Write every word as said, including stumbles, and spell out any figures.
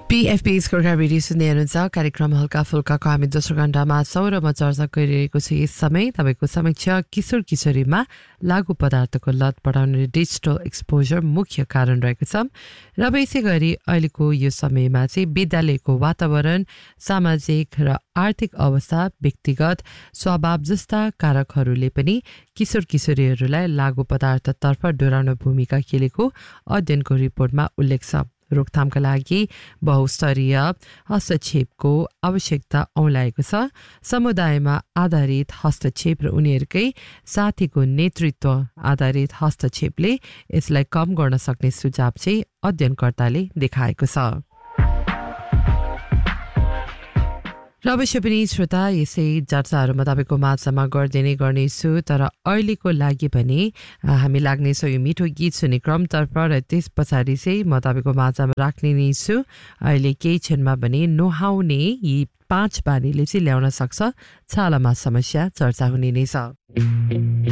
PFP स्कोरका radio सुन्दै हुनुहुन्छ कार्यक्रम हल्का फुल्काको हामी दोस्रो घण्टामा छौँ र म चर्चा गरिरहेको छु यस समय तपाईँको समीक्षा किशोर किशोरीमा लागु पदार्थको लत बढाउने डिजिटल एक्सपोजर मुख्य कारण रहेको छ र यसै गरी अहिलेको यो समयमा चाहिँ विद्यालयको वातावरण सामाजिक र आर्थिक अवस्था व्यक्तिगत स्वभाव जस्ता कारकहरूले पनि किशोर किशोरीहरूलाई लागु पदार्थतर्फ डोराउने भूमिका खेलेको अध्ययनको रिपोर्टमा उल्लेख छ। रोकथामका लागि बहुस्तरीय हस्तक्षेपको आवश्यकता औँल्याएको छ। समुदायमा आधारित हस्तक्षेप र उनीहरूकै साथीको नेतृत्व आधारित हस्तक्षेपले यसलाई कम गर्न सक्ने सुझाव चाहिँ अध्ययनकर्ताले देखाएको छ। र अवश्य पनि श्रोता यसै चर्चाहरूमा तपाईँको माझमा गरिदिने गर्नेछु, तर अहिलेको लागि पनि हामी लाग्नेछौँ यो मिठो गीत सुन्ने क्रमतर्फ र त्यस पछाडि चाहिँ म तपाईँको माझमा राख्ने नै छु। अहिले केही क्षणमा भने नुहाउने यी पाँच बानीले चाहिँ ल्याउन सक्छ छालामा समस्या चर्चा हुने नै छ।